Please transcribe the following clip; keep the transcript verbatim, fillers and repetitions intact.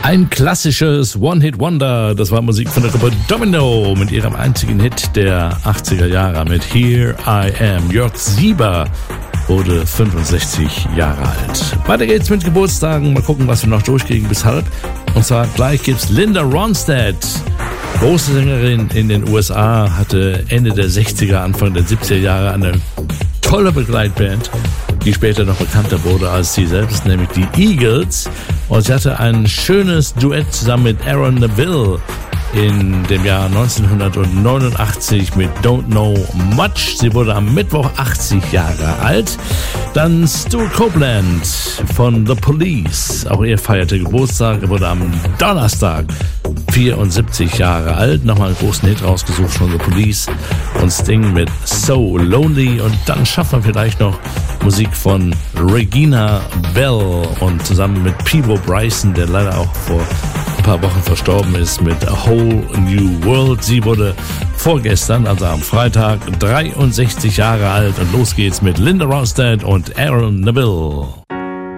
Ein klassisches One-Hit-Wonder, das war Musik von der Gruppe Domino mit ihrem einzigen Hit der achtziger Jahre mit Here I Am. Jörg Sieber wurde fünfundsechzig Jahre alt. Weiter geht's mit Geburtstagen, mal gucken, was wir noch durchkriegen bis halb. Und zwar gleich gibt's Linda Ronstadt. Große Sängerin in den U S A, hatte Ende der sechziger, Anfang der siebziger Jahre eine tolle Begleitband, die später noch bekannter wurde als sie selbst, nämlich die Eagles. Und sie hatte ein schönes Duett zusammen mit Aaron Neville in dem Jahr neunzehnhundertneunundachtzig mit Don't Know Much. Sie wurde am Mittwoch achtzig Jahre alt. Dann Stuart Copeland von The Police. Auch er feierte Geburtstag. Er wurde am Donnerstag vierundsiebzig Jahre alt. Nochmal einen großen Hit rausgesucht von The Police und Sting mit So Lonely. Und dann schaffen wir vielleicht noch Musik von Regina Bell und zusammen mit Peabo Bryson, der leider auch vor ein paar Wochen verstorben ist, mit A Whole New World. Sie wurde vorgestern, also am Freitag, dreiundsechzig Jahre alt. Und los geht's mit Linda Ronstadt und Aaron Neville.